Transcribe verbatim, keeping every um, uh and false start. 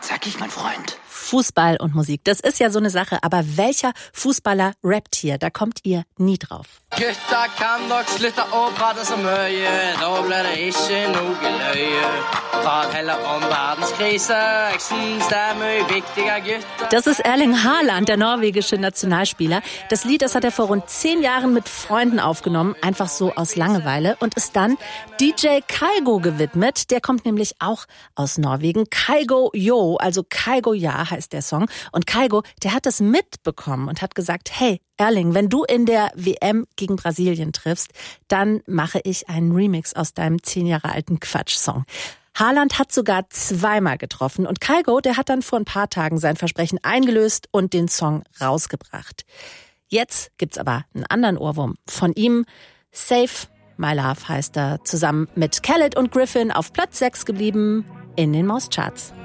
Was sag ich, mein Freund? Fußball und Musik, das ist ja so eine Sache. Aber welcher Fußballer rappt hier? Da kommt ihr nie drauf. Gutta kan dog slutte å prate så mye. Da blir det ikke noe løye. Prat heller om verdenskrise. Jeg syns det er mye viktiger, gutter. Das ist Erling Haaland, der norwegische Nationalspieler. Das Lied, das hat er vor rund zehn Jahren mit Freunden aufgenommen, einfach so aus Langeweile, und ist dann D J Kygo gewidmet. Der kommt nämlich auch aus Norwegen. Kygo Yo, also Kygo Ja heißt der Song. Und Kygo, der hat das mitbekommen und hat gesagt, hey Erling, wenn du in der W M gegen Brasilien triffst, dann mache ich einen Remix aus deinem zehn Jahre alten Quatsch-Song. Haaland hat sogar zweimal getroffen und Kygo, der hat dann vor ein paar Tagen sein Versprechen eingelöst und den Song rausgebracht. Jetzt gibt's aber einen anderen Ohrwurm von ihm. Save My Love heißt er, zusammen mit Khaled und Griffin auf Platz sechs geblieben in den Mauscharts.